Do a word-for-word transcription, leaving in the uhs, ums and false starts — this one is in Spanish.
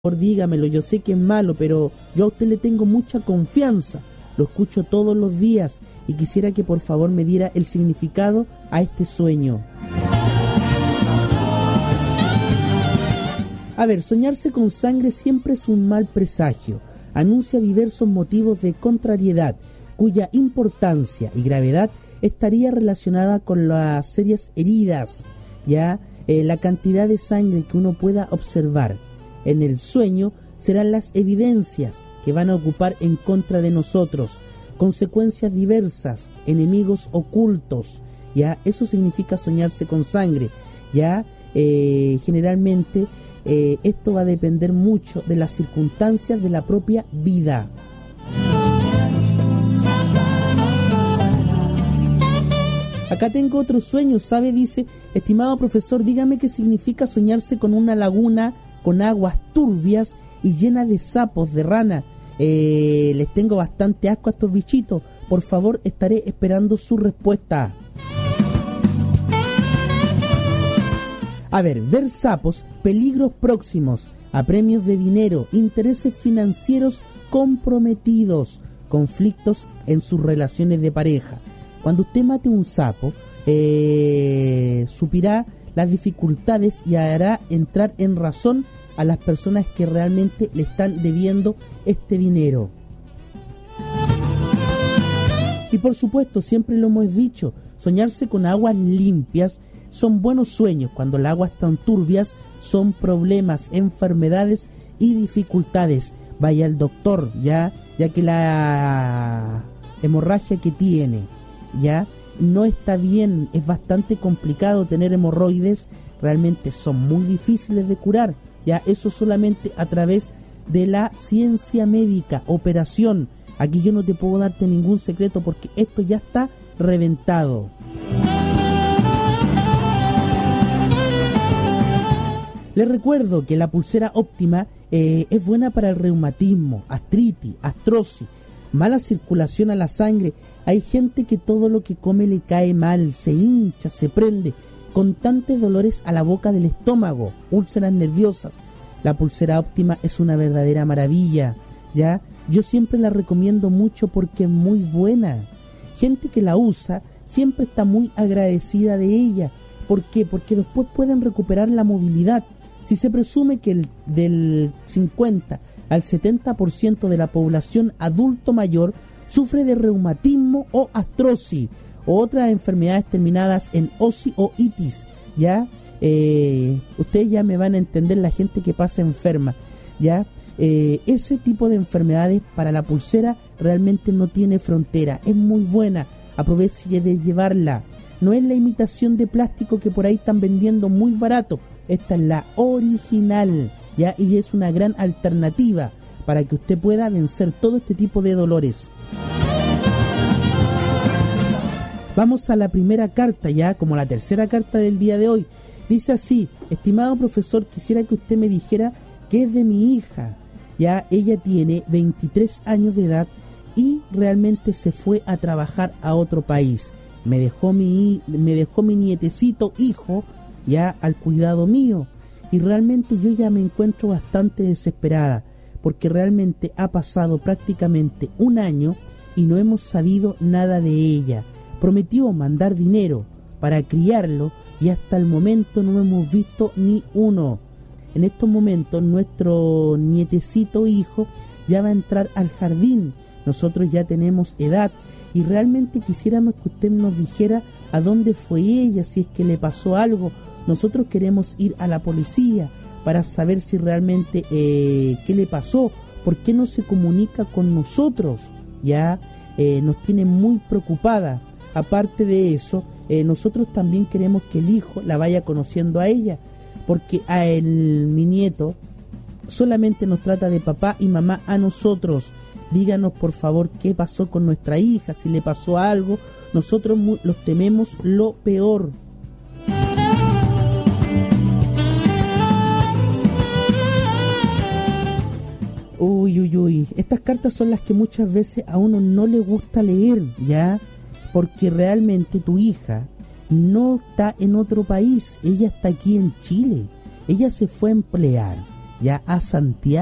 favor dígamelo, yo sé que es malo, pero yo a usted le tengo mucha confianza, lo escucho todos los días y quisiera que por favor me diera el significado a este sueño. A ver, soñarse con sangre siempre es un mal presagio, anuncia diversos motivos de contrariedad, cuya importancia y gravedad estaría relacionada con las serias heridas, ya eh, la cantidad de sangre que uno pueda observar en el sueño serán las evidencias que van a ocupar en contra de nosotros, consecuencias diversas, enemigos ocultos, ya eso significa soñarse con sangre, ya eh, generalmente eh, esto va a depender mucho de las circunstancias de la propia vida. Acá tengo otro sueño, ¿sabe? Dice, estimado profesor, dígame qué significa soñarse con una laguna con aguas turbias y llena de sapos, de rana. Eh, les tengo bastante asco a estos bichitos. Por favor, estaré esperando su respuesta. A ver, ver sapos, peligros próximos, apremios de dinero, intereses financieros comprometidos, conflictos en sus relaciones de pareja. Cuando usted mate un sapo, eh, supirá las dificultades y hará entrar en razón a las personas que realmente le están debiendo este dinero. Y por supuesto, siempre lo hemos dicho, soñarse con aguas limpias son buenos sueños. Cuando las aguas están turbias son problemas, enfermedades y dificultades. Vaya al doctor, ya, ya que la hemorragia que tiene ya no está bien, es bastante complicado tener hemorroides, realmente son muy difíciles de curar, ya eso solamente a través de la ciencia médica, operación. Aquí yo no te puedo darte ningún secreto porque esto ya está reventado. Les recuerdo que la pulsera óptima eh, es buena para el reumatismo, artritis, artrosis, mala circulación a la sangre. Hay gente que todo lo que come le cae mal, se hincha, se prende, constantes dolores a la boca del estómago, úlceras nerviosas. La pulsera óptima es una verdadera maravilla, ¿ya? Yo siempre la recomiendo mucho porque es muy buena. Gente que la usa siempre está muy agradecida de ella. ¿Por qué? Porque después pueden recuperar la movilidad. Si se presume que el, del cincuenta al setenta por ciento de la población adulto mayor sufre de reumatismo o artrosis o otras enfermedades terminadas en osi o itis, ¿ya? Eh, ustedes ya me van a entender, la gente que pasa enferma, ¿ya? Eh, ese tipo de enfermedades para la pulsera realmente no tiene frontera, es muy buena, aproveche de llevarla. No es la imitación de plástico que por ahí están vendiendo muy barato, esta es la original, ¿ya? Y es una gran alternativa para que usted pueda vencer todo este tipo de dolores. Vamos a la primera carta, ya como la tercera carta del día de hoy. Dice así: estimado profesor, quisiera que usted me dijera qué es de mi hija. Ya ella tiene veintitrés años de edad y realmente se fue a trabajar a otro país. Me dejó mi, me dejó mi nietecito hijo ya al cuidado mío. Y realmente yo ya me encuentro bastante desesperada, porque realmente ha pasado prácticamente un año y no hemos sabido nada de ella. Prometió mandar dinero para criarlo y hasta el momento no hemos visto ni uno. En estos momentos nuestro nietecito hijo ya va a entrar al jardín. Nosotros ya tenemos edad y realmente quisiéramos que usted nos dijera a dónde fue ella, si es que le pasó algo. Nosotros queremos ir a la policía para saber si realmente eh, qué le pasó, por qué no se comunica con nosotros. Ya eh, nos tiene muy preocupada. Aparte de eso, eh, nosotros también queremos que el hijo la vaya conociendo a ella, porque a el, mi nieto solamente nos trata de papá y mamá a nosotros. Díganos por favor qué pasó con nuestra hija, si le pasó algo. Nosotros mu- los tememos lo peor. Uy, uy, uy. Estas cartas son las que muchas veces a uno no le gusta leer, ¿ya? Porque realmente tu hija no está en otro país, ella está aquí en Chile. Ella se fue a emplear ya a Santiago.